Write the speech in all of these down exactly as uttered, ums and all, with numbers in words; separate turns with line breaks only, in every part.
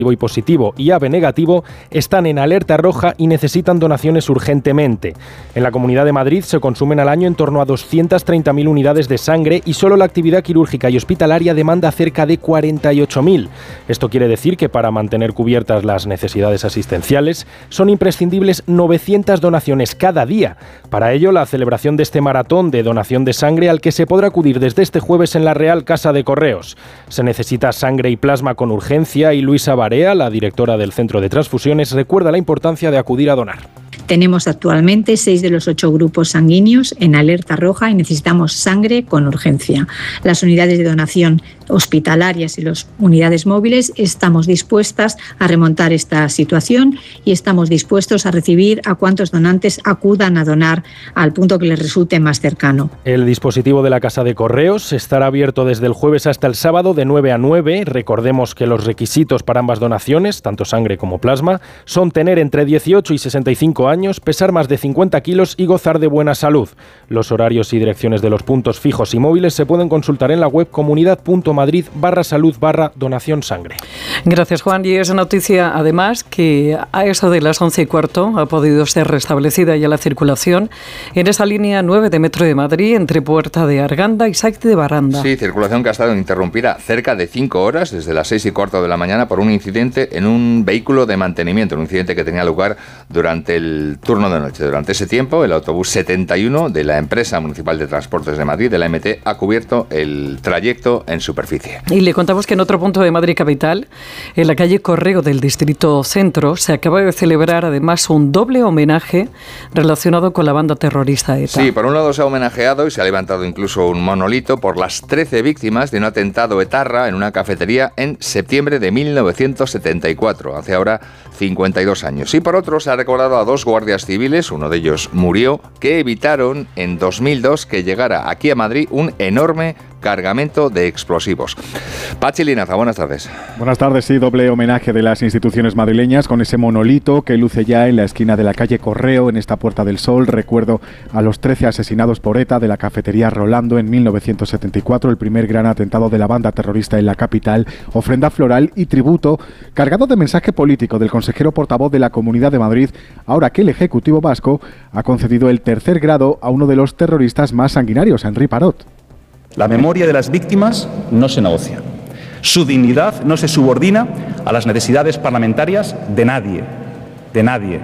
y positivo y A B negativo están en alerta roja y necesitan donaciones urgentemente. En la Comunidad de Madrid se consumen al año en torno a doscientas treinta mil unidades de sangre y solo la actividad quirúrgica y hospitalaria demanda cerca de cuarenta y ocho mil. Esto quiere decir que para mantener cubiertas las necesidades asistenciales son imprescindibles novecientas donaciones cada día. Para ello, la celebración de este maratón de donación de sangre al que se podrá acudir desde este jueves en la Real Casa de Correos. Se necesita sangre y plasma con urgencia y Luisa Barea, la directora del Centro de Transfusiones, recuerda la importancia de acudir a donar.
Tenemos actualmente seis de los ocho grupos sanguíneos en alerta roja y necesitamos sangre con urgencia. Las unidades de donación hospitalarias y las unidades móviles estamos dispuestas a remontar esta situación y estamos dispuestos a recibir a cuantos donantes acudan a donar al punto que les resulte más cercano.
El dispositivo de la Casa de Correos estará abierto desde el jueves hasta el sábado de nueve a nueve. Recordemos que los requisitos para ambas donaciones, tanto sangre como plasma, son tener entre dieciocho y sesenta y cinco años, pesar más de cincuenta kilos y gozar de buena salud. Los horarios y direcciones de los puntos fijos y móviles se pueden consultar en la web comunidad.madrid barra salud barra donación sangre.
Gracias, Juan. Y es noticia, además, que a eso de las once y cuarto ha podido ser restablecida ya la circulación en esa línea nueve de Metro de Madrid entre Puerta de Arganda y Saix de Baranda.
Sí, circulación que ha estado interrumpida cerca de cinco horas desde las seis y cuarto de la mañana por un incidente en un vehículo de mantenimiento, un incidente que tenía lugar durante el turno de noche. Durante ese tiempo, el autobús setenta y uno de la Empresa Municipal de Transportes de Madrid, de la M T, ha cubierto el trayecto en superficie.
Y le contamos que en otro punto de Madrid capital, en la calle Correo del Distrito Centro, se acaba de celebrar además un doble homenaje relacionado con la banda terrorista ETA.
Sí, por un lado se ha homenajeado y se ha levantado incluso un monolito por las trece víctimas de un atentado etarra en una cafetería en septiembre de mil novecientos setenta y cuatro, hace ahora cincuenta y dos años. Y por otro se ha recordado a dos guardias civiles, uno de ellos murió, que evitaron en dos mil dos que llegara aquí a Madrid un enorme cargamento de explosivos. Pachi Linaza, buenas tardes.
Buenas tardes, sí, doble homenaje de las instituciones madrileñas con ese monolito que luce ya en la esquina de la calle Correo, en esta Puerta del Sol. Recuerdo a los trece asesinados por ETA de la cafetería Rolando en mil novecientos setenta y cuatro, el primer gran atentado de la banda terrorista en la capital. Ofrenda floral y tributo cargado de mensaje político del consejero portavoz de la Comunidad de Madrid, ahora que el Ejecutivo vasco ha concedido el tercer grado a uno de los terroristas más sanguinarios, a Henri Parot.
La memoria de las víctimas no se negocia. Su dignidad no se subordina a las necesidades parlamentarias de nadie, de nadie.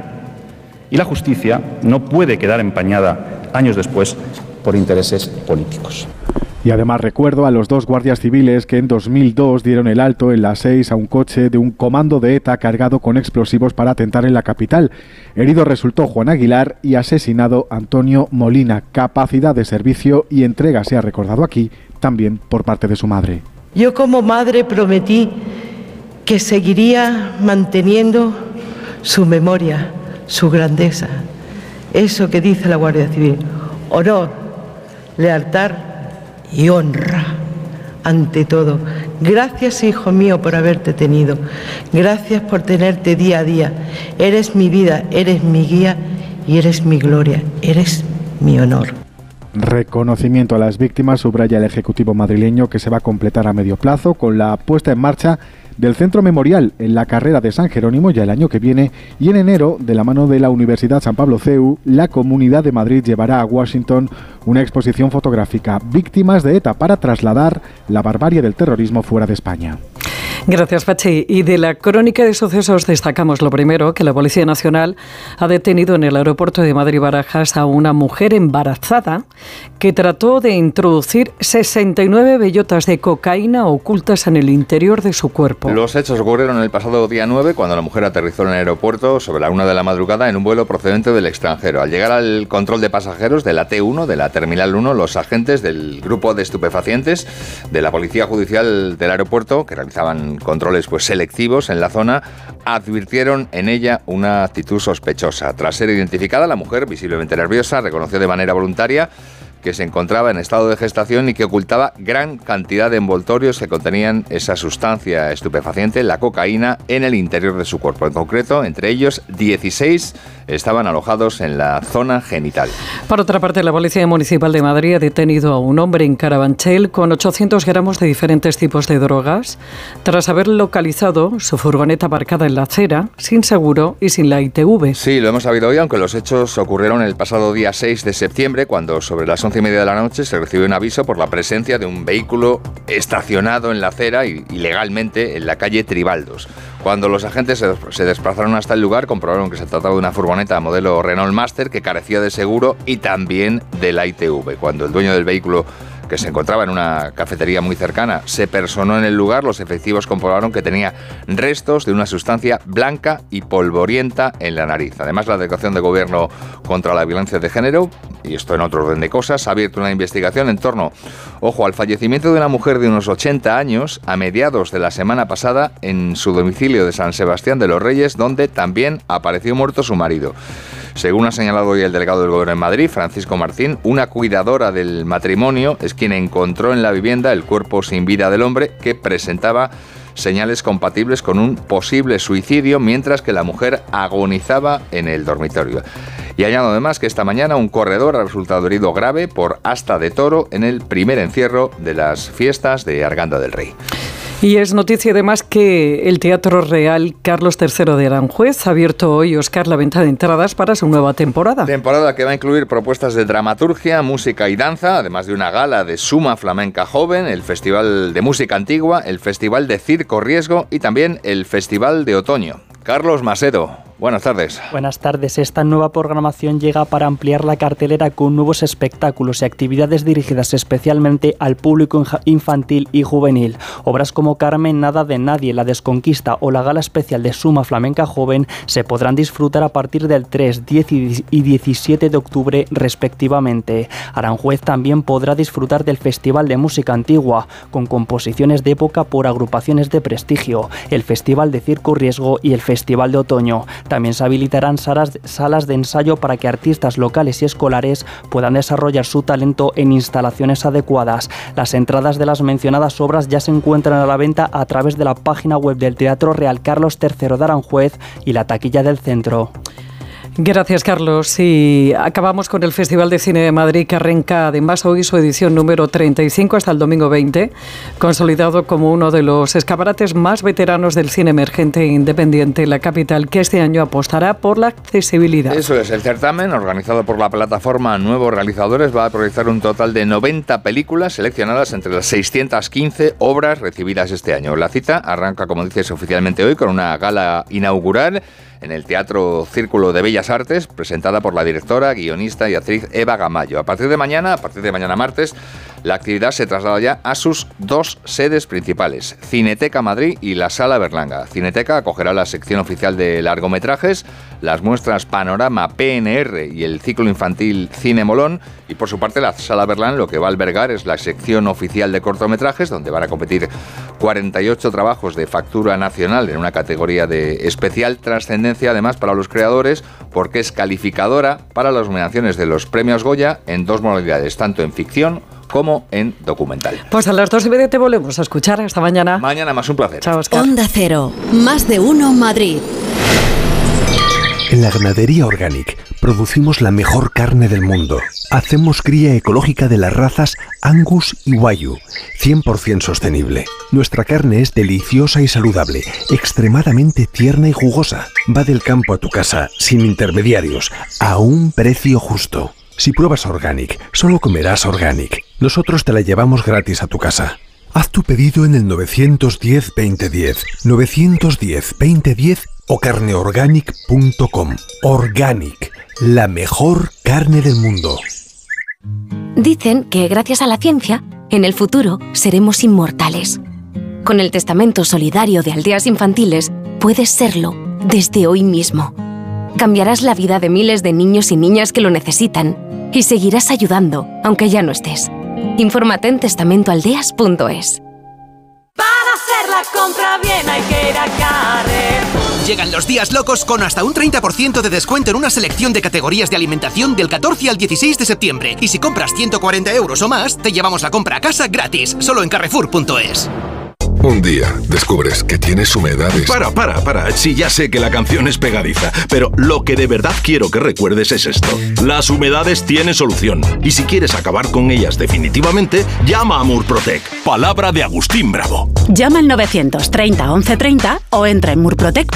Y la justicia no puede quedar empañada años después por intereses políticos.
Y además recuerdo a los dos guardias civiles que en dos mil dos dieron el alto en la seis a un coche de un comando de ETA cargado con explosivos para atentar en la capital. Herido resultó Juan Aguilar y asesinado Antonio Molina. Capacidad de servicio y entrega se ha recordado aquí también por parte de su madre.
Yo como madre prometí que seguiría manteniendo su memoria, su grandeza. Eso que dice la Guardia Civil: honor, lealtad y honra ante todo. Gracias, hijo mío, por haberte tenido. Gracias por tenerte día a día. Eres mi vida, eres mi guía y eres mi gloria, eres mi honor.
Reconocimiento a las víctimas, subraya el Ejecutivo madrileño, que se va a completar a medio plazo con la puesta en marcha del Centro Memorial en la carrera de San Jerónimo ya el año que viene, y en enero, de la mano de la Universidad San Pablo C E U, la Comunidad de Madrid llevará a Washington una exposición fotográfica, Víctimas de ETA, para trasladar la barbarie del terrorismo fuera de España.
Gracias, Pachi. Y de la crónica de sucesos destacamos lo primero, que la Policía Nacional ha detenido en el aeropuerto de Madrid-Barajas a una mujer embarazada que trató de introducir sesenta y nueve bellotas de cocaína ocultas en el interior de su cuerpo.
Los hechos ocurrieron el pasado día nueve, cuando la mujer aterrizó en el aeropuerto sobre la una de la madrugada en un vuelo procedente del extranjero. Al llegar al control de pasajeros de la T uno, de la Terminal uno, los agentes del grupo de estupefacientes de la Policía Judicial del aeropuerto, que realizaban controles pues selectivos en la zona, advirtieron en ella una actitud sospechosa. Tras ser identificada, la mujer, visiblemente nerviosa, reconoció de manera voluntaria que se encontraba en estado de gestación y que ocultaba gran cantidad de envoltorios que contenían esa sustancia estupefaciente, la cocaína, en el interior de su cuerpo. En concreto, entre ellos, dieciséis estaban alojados en la zona genital.
Por otra parte, la Policía Municipal de Madrid ha detenido a un hombre en Carabanchel con ochocientos gramos de diferentes tipos de drogas, tras haber localizado su furgoneta aparcada en la acera, sin seguro y sin la I T V.
Sí, lo hemos sabido hoy, aunque los hechos ocurrieron el pasado día seis de septiembre, cuando sobre las once y media de la noche se recibió un aviso por la presencia de un vehículo estacionado en la acera y ilegalmente en la calle Tribaldos. Cuando los agentes se, se desplazaron hasta el lugar, comprobaron que se trataba de una furgoneta modelo Renault Master que carecía de seguro y también de la I T V. Cuando el dueño del vehículo, que se encontraba en una cafetería muy cercana, se personó en el lugar, los efectivos comprobaron que tenía restos de una sustancia blanca y polvorienta en la nariz. Además, la Delegación de Gobierno contra la Violencia de Género, y esto en otro orden de cosas, ha abierto una investigación en torno, ojo, al fallecimiento de una mujer de unos ochenta años a mediados de la semana pasada en su domicilio de San Sebastián de los Reyes, donde también apareció muerto su marido. Según ha señalado hoy el delegado del Gobierno en Madrid, Francisco Martín, una cuidadora del matrimonio es quien encontró en la vivienda el cuerpo sin vida del hombre, que presentaba señales compatibles con un posible suicidio, mientras que la mujer agonizaba en el dormitorio. Y añado además que esta mañana un corredor ha resultado herido grave por asta de toro en el primer encierro de las fiestas de Arganda del Rey.
Y es noticia además que el Teatro Real Carlos tercero de Aranjuez ha abierto hoy, Óscar, la venta de entradas para su nueva temporada.
Temporada que va a incluir propuestas de dramaturgia, música y danza, además de una gala de Suma Flamenca Joven, el Festival de Música Antigua, el Festival de Circo Riesgo y también el Festival de Otoño. Carlos Masedo, buenas tardes.
Buenas tardes. Esta nueva programación llega para ampliar la cartelera con nuevos espectáculos y actividades dirigidas especialmente al público infantil y juvenil. Obras como Carmen, Nada de Nadie, La Desconquista o la gala especial de Suma Flamenca Joven se podrán disfrutar a partir del tres, diez y diecisiete de octubre respectivamente. Aranjuez también podrá disfrutar del Festival de Música Antigua, con composiciones de época por agrupaciones de prestigio, el Festival de Circo Riesgo y el Festival de Otoño. También se habilitarán salas, salas de ensayo para que artistas locales y escolares puedan desarrollar su talento en instalaciones adecuadas. Las entradas de las mencionadas obras ya se encuentran a la venta a través de la página web del Teatro Real Carlos tercero de Aranjuez y la taquilla del centro.
Gracias, Carlos. Y acabamos con el Festival de Cine de Madrid, que arranca además hoy su edición número treinta y cinco hasta el domingo veinte, consolidado como uno de los escaparates más veteranos del cine emergente e independiente en la capital, que este año apostará por la accesibilidad.
Eso es, el certamen, organizado por la plataforma Nuevos Realizadores, va a proyectar un total de noventa películas seleccionadas entre las seiscientas quince obras recibidas este año. La cita arranca, como dices, oficialmente hoy con una gala inaugural en el Teatro Círculo de Bellas Artes, presentada por la directora, guionista y actriz Eva Gamayo. A partir de mañana, a partir de mañana martes, la actividad se traslada ya a sus dos sedes principales, Cineteca Madrid y la Sala Berlanga. Cineteca acogerá la sección oficial de largometrajes, las muestras Panorama P N R y el ciclo infantil Cine Molón, y por su parte la Sala Berlán lo que va a albergar es la sección oficial de cortometrajes, donde van a competir cuarenta y ocho trabajos de factura nacional en una categoría de especial trascendencia, además para los creadores, porque es calificadora para las nominaciones de los premios Goya en dos modalidades, tanto en ficción como en documental.
Pues a las dos y media te volvemos a escuchar. Hasta mañana.
Mañana más, un placer.
Chao, Óscar.
Onda Cero, más de uno Madrid.
En la Ganadería Organic producimos la mejor carne del mundo. Hacemos cría ecológica de las razas Angus y Wagyu, cien por ciento sostenible. Nuestra carne es deliciosa y saludable, extremadamente tierna y jugosa. Va del campo a tu casa, sin intermediarios, a un precio justo. Si pruebas Organic, solo comerás Organic. Nosotros te la llevamos gratis a tu casa. Haz tu pedido en el nueve uno cero, veinte diez, nueve uno cero, veinte diez o carneorganic punto com. Organic, la mejor carne del mundo.
Dicen que gracias a la ciencia, en el futuro seremos inmortales. Con el testamento solidario de Aldeas Infantiles, puedes serlo desde hoy mismo. Cambiarás la vida de miles de niños y niñas que lo necesitan y seguirás ayudando, aunque ya no estés. Infórmate en testamento aldeas punto es.
Para hacer la compra bien hay que ir a Carrefour. Llegan los días locos con hasta un treinta por ciento de descuento en una selección de categorías de alimentación del catorce al dieciséis de septiembre. Y si compras ciento cuarenta euros o más, te llevamos la compra a casa gratis, solo en carrefour punto es.
Un día descubres que tienes humedades.
Para, para, para. Sí, ya sé que la canción es pegadiza, pero lo que de verdad quiero que recuerdes es esto. Las humedades tienen solución. Y si quieres acabar con ellas definitivamente, llama a Murprotec. Palabra de Agustín Bravo.
Llama al novecientos treinta once treinta o entra en murprotec